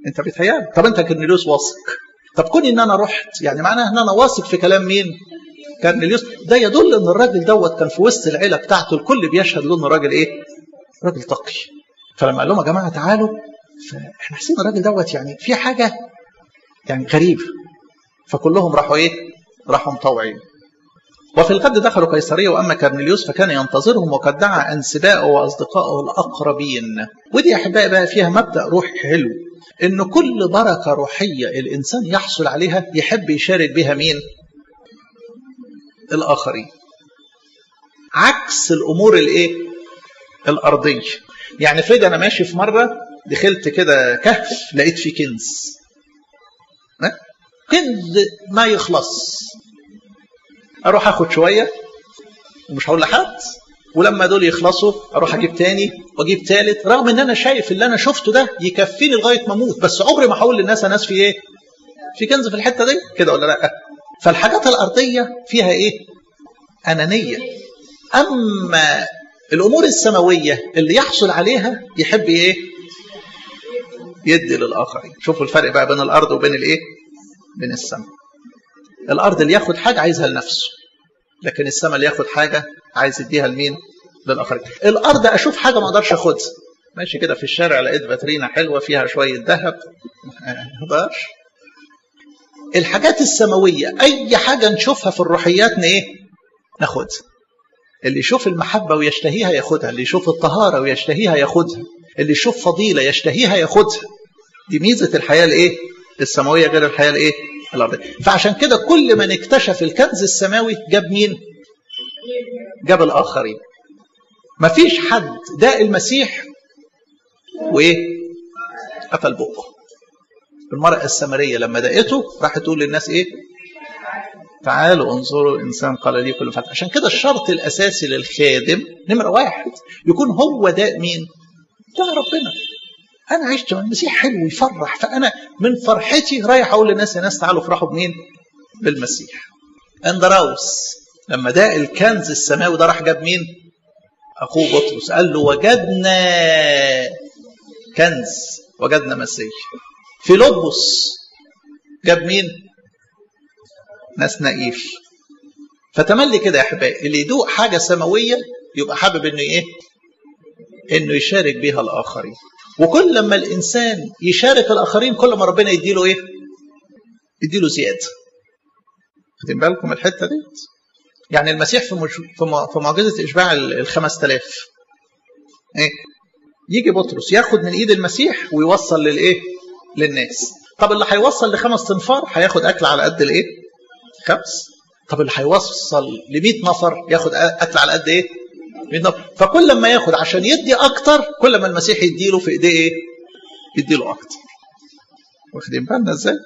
انت بتهيألك. طب انت كرنيليوس واثق، طب كون ان انا رحت يعني معناها ان انا واثق في كلام مين؟ كرنيليوس. ده يدل ان الراجل دوت كان في وسط العيله بتاعته الكل بيشهد له انه راجل ايه؟ راجل تقي. فلما قال لهم يا جماعه تعالوا، فاحنا حاسين الراجل دوت يعني في حاجه يعني غريبه. فكلهم راحوا ايه؟ راحوا مطوعين. وفي الغد دخلوا قيصريه، واما كرنيليوس فكان ينتظرهم وقد دعا انسبائه واصدقائه الاقربين. ودي يا احبائي بقى فيها مبدا روحي حلو، ان كل بركه روحيه الانسان يحصل عليها يحب يشارك بها مين؟ الاخرين. عكس الامور الايه؟ الارضيه. يعني افرض انا ماشي في مره دخلت كده كهف لقيت فيه كنز، كنز ما يخلص، اروح اخد شويه ومش هقول لحد، ولما دول يخلصوا اروح اجيب تاني واجيب تالت، رغم ان انا شايف اللي انا شفته ده يكفيني لغايه ما اموت، بس عمري ما هقول للناس الناس في ايه؟ في كنز في الحته دي كده ولا لا؟ فالحاجات الارضيه فيها ايه؟ انانيه. اما الامور السماويه اللي يحصل عليها يحب ايه؟ يدي للاخرين. شوفوا الفرق بقى بين الارض وبين الايه؟ بين السماء. الارض اللي ياخد حاجه عايزها لنفسه، لكن السماء اللي ياخد حاجه عايز يديها لمين؟ للاخرين. الارض اشوف حاجه ما اقدرش اخدها، ماشي كده في الشارع لقيت فاترينا حلوه فيها شويه ذهب، ما اقدرش. الحاجات السماويه اي حاجه نشوفها في الروحيات ايه؟ ناخدها. اللي يشوف المحبه ويشتهيها ياخدها، اللي يشوف الطهاره ويشتهيها ياخدها، اللي يشوف فضيله يشتهيها ياخدها. دي ميزه الحياه الايه؟ السماويه غير الحياه الايه؟ الارضيه. فعشان كده كل من اكتشف الكنز السماوي جاب مين؟ جاب الاخرين. مفيش حد داق المسيح وايه؟ قفل بقه. المرأة السامرية لما دقته راح تقول للناس ايه؟ تعالوا انظروا الانسان قال لي كل فتح. عشان كده الشرط الاساسي للخادم نمرة واحد يكون هو داق مين؟ داق ربنا. انا عشت مع المسيح حلو يفرح، فانا من فرحتي رايح اقول للناس يا ناس تعالوا افرحوا بمين؟ بالمسيح. اندراوس لما داق الكنز السماوي ده راح جاب مين؟ اخوه بطرس، قال له وجدنا كنز، وجدنا مسيح. فيلبس جاب مين؟ نسنائيل. فتملي كده يا احبائي اللي يدوق حاجه سماويه يبقى حابب انه ايه؟ انه يشارك بيها الاخرين. وكل لما الانسان يشارك الاخرين كل ما ربنا يديله ايه؟ يديله زياده. خدين بالكم الحته دي؟ يعني المسيح في معجزه اشباع ال5000 ايه؟ يجي بطرس ياخد من ايد المسيح ويوصل للايه؟ للناس. طب اللي هيوصل ل5 تنفار هياخد اكل على قد الايه؟ 5. طب اللي هيوصل ل100 نفر ياخد اكل على قد ايه؟ 100 نفر. فكل ما ياخد عشان يدي اكتر كل ما المسيح يديله في ايديه ايه؟ يديله اكتر. واخدين بالنا ازاي؟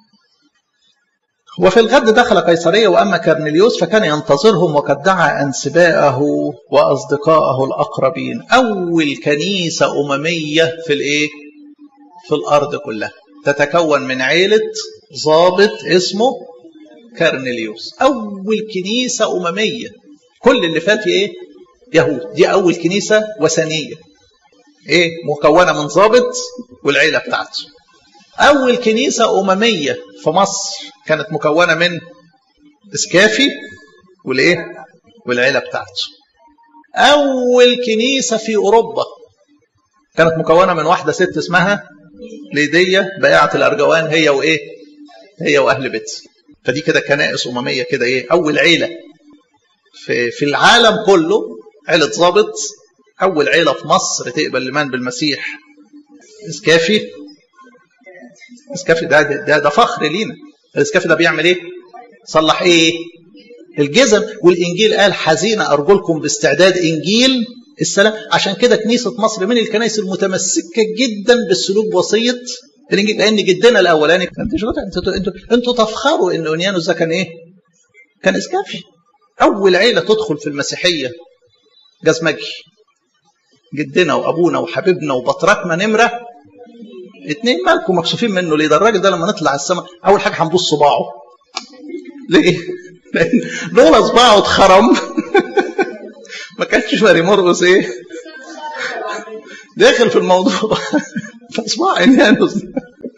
وفي الغد دخل قيصريه، واما كرنيليوس فكان ينتظرهم وقد دعا انسبائه واصدقائه الاقربين. اول كنيسه امميه في الايه؟ في الارض كلها تتكون من عيله ضابط اسمه كرنيليوس. اول كنيسه امميه. كل اللي فات ايه؟ يهود. دي اول كنيسه وثنيه ايه؟ مكونه من ضابط والعيله بتاعته. اول كنيسه امميه في مصر كانت مكونه من اسكافي والايه؟ والعيله بتاعته. اول كنيسه في اوروبا كانت مكونه من واحده ست اسمها ليدية بائعة الارجوان، هي وايه؟ هي واهل بيتها. فدي كده كنائس امميه كده ايه؟ اول عيله في العالم كله عيله ضابط. اول عيله في مصر تقبل الايمان بالمسيح اسكافي. اسكافي ده فخر لينا. الاسكافي ده بيعمل ايه؟ صلح ايه؟ الجزم. والانجيل قال حزين ارجلكم باستعداد انجيل السلام. عشان كده كنيسه مصر من الكنائس المتمسكه جدا بالسلوك بوصيه الانجيل، لان جدنا الاولاني انتوا تفخروا ان اونيانوس ده كان ايه؟ كان اسكافي. اول عيله تدخل في المسيحيه جزمجي. جدنا وابونا وحبيبنا وبطركنا نمره 2. مالكم مكسوفين منه ليه؟ ده الراجل ده لما نطلع السماء اول حاجه هنبص صباعه. ليه؟ لان لولا صباعه اتخرم ما كانش ماري مرقس ايه؟ داخل في الموضوع. فصباع انيانوس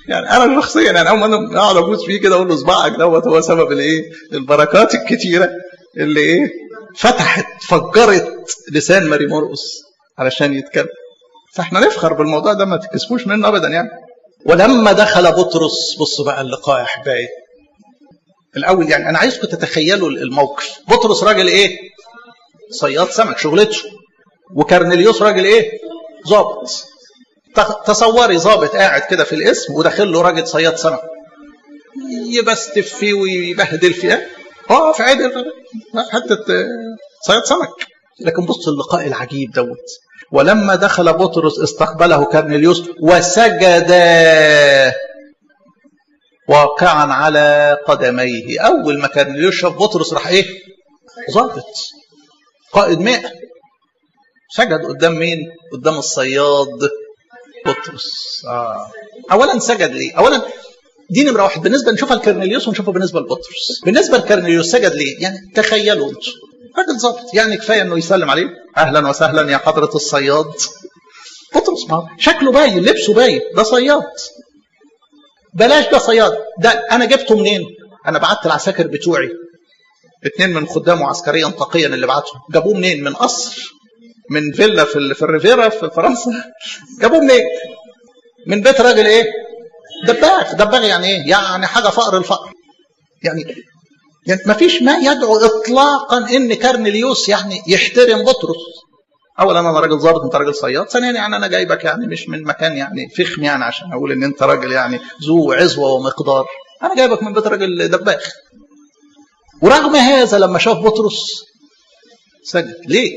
يعني انا شخصيا يعني اول ما انا اقعد ابوس فيه كده اقول له صباعك دوت هو سبب الايه؟ البركات الكتيره اللي ايه؟ فجرت لسان ماري مرقس علشان يتكلم. فاحنا نفخر بالموضوع ده، ما تكسفوش منه ابدا يعني. ولما دخل بطرس، بصوا بقى اللقاء يا احبائي. الاول يعني انا عايزكم تتخيلوا الموقف. بطرس راجل ايه؟ صياد سمك شغلته. وكرنيليوس راجل ايه؟ ضابط. تصوري ضابط قاعد كده في القسم وداخل له راجل صياد سمك يبستف فيه ويبهدل فيه. في عدل حته صياد سمك. لكن بص اللقاء العجيب دوت. ولما دخل بطرس استقبله كرنيليوس وسجد واقعا على قدميه. اول ما كرنيليوس شاف بطرس راح ايه؟ ضابط قائد 100 سجد قدام مين؟ قدام الصياد بطرس. اولا سجد ليه؟ اولا دي نمره واحد بالنسبه نشوفها لكرنيليوس ونشوفها بالنسبه لبطرس. بالنسبه لكرنيليوس سجد ليه؟ يعني تخيلوا انتوا راجل ضابط يعني كفايه انه يسلم عليه اهلا وسهلا يا حضره الصياد. بطرس ما شكله باين، لبسه باين، ده صياد. بلاش ده صياد، ده انا جبته منين؟ انا بعت العساكر بتوعي 2 من خدامه عسكريا تقيا اللي بعتهم. جابوه منين؟ من قصر، من فيلا في الريفيرا في فرنسا. جابوه منين؟ من بيت راجل ايه؟ دباغ يعني ايه؟ يعني حاجه فقر الفقر. يعني ما فيش ما يدعو اطلاقا ان كرنيليوس يعني يحترم بطرس. اولا انا راجل ضابط انت راجل صياد. ثانيا يعني انا جايبك يعني مش من مكان يعني فخم يعني عشان اقول ان انت راجل يعني ذو عزوه ومقدار. انا جايبك من بيت راجل دباغ. ورغم هذا لما شاف بطرس سجد. ليه؟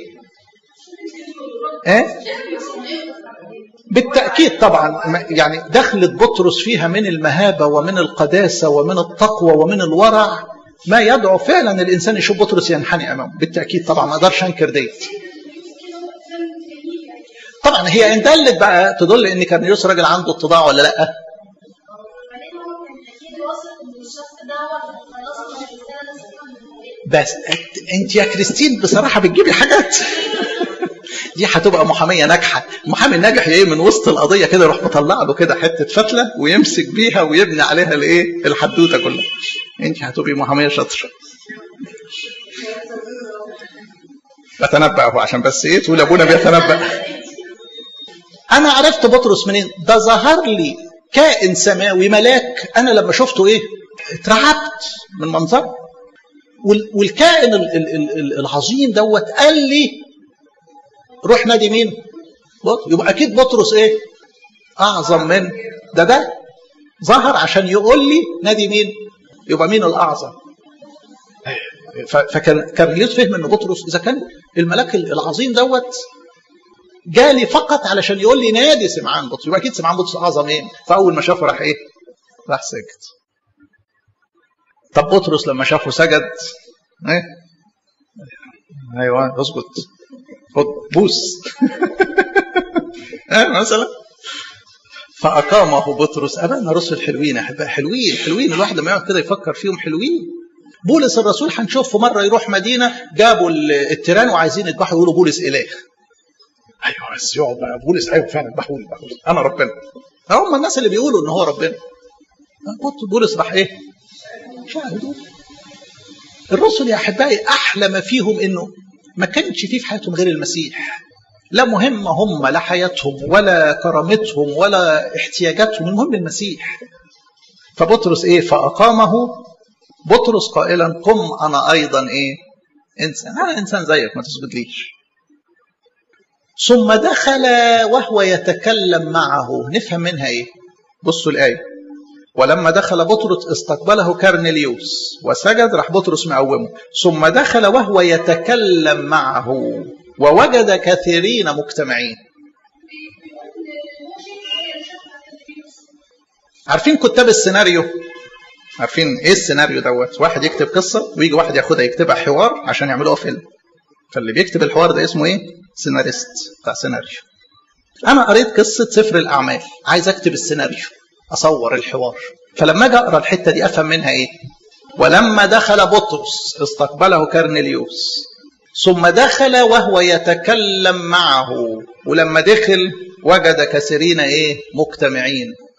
بالتأكيد طبعا يعني دخلت بطرس فيها من المهابة ومن القداسة ومن التقوى ومن الورع ما يدعو فعلا الإنسان يشوف بطرس ينحني أمامه. بالتأكيد طبعا ما أقدرش أنكر ديت. طبعا هي إن دلت بقى تدل إن كرنيليوس راجل عنده اتضاع ولا لأ؟ بس أنت يا كريستين بصراحة بتجيبي حاجات دي هتبقى محاميه ناجحه. المحامي الناجح ايه؟ من وسط القضيه كده يروح مطلع له كده حته فتله ويمسك بيها ويبني عليها الايه؟ الحدوته كلها. انت هتبقي محاميه شاطره. بتنبأ هو عشان بس ايه تقول ابونا بيتنبأ. انا عرفت بطرس منين؟ ده ظهر لي كائن سماوي ملاك. انا لما شفته ايه؟ اترعبت من منظره. والكائن العظيم دوت قال لي روح نادي مين؟ يبقى اكيد بطرس ايه؟ اعظم من ده ظهر عشان يقول لي نادي مين؟ يبقى مين الاعظم؟ فكرنيليوس فهم ان بطرس اذا كان الملاك العظيم دوت جالي فقط علشان يقول لي نادي سمعان بطرس، يبقى اكيد سمعان بطرس اعظم ايه؟ فاول ما شافه راح ايه؟ راح سجد. طب بطرس لما شافه سجد ايه؟ ايوه اسكت خد بوس مثلا. فأقامه بطرس. أبانا رسل حلوين أحباء، حلوين الواحد لما يقعد كده يفكر فيهم حلوين. بولس الرسول هنشوف في مرة يروح مدينة جابوا التيران وعايزين يذبحوا يقولوا بولس إله. أيوه بس يقعد بقى بولس أيوه فعلا اذبحوا أنا ربنا. هم الناس اللي بيقولوا إن هو ربنا. بولس راح إيه؟ شاهدوا. الرسل يا أحبائي أحلى ما فيهم إنه ما كانش فيه في حياتهم غير المسيح. لا مهم هم لا حياتهم ولا كرامتهم ولا احتياجاتهم، المهم المسيح. فبطرس ايه؟ فأقامه بطرس قائلا قم انا ايضا ايه؟ انسان. انا انسان زيك ما تسجدليش. ثم دخل وهو يتكلم معه. نفهم منها ايه؟ بصوا الآية. ولما دخل بطرس استقبله كرنيليوس وسجد. راح بطرس مقومه. ثم دخل وهو يتكلم معه ووجد كثيرين مجتمعين. عارفين كتاب السيناريو؟ عارفين ايه السيناريو دوت؟ واحد يكتب قصة ويجي واحد ياخدها يكتبها حوار عشان يعملوها فيلم. فاللي بيكتب الحوار ده اسمه ايه؟ سيناريست بتاع سيناريو. انا قريت قصة سفر الأعمال، عايز اكتب السيناريو، اصور الحوار. فلما اجي اقرا الحتة دي افهم منها ايه؟ ولما دخل بطرس استقبله كرنيليوس ثم دخل وهو يتكلم معه. ولما دخل وجد كثيرين ايه؟ مجتمعين.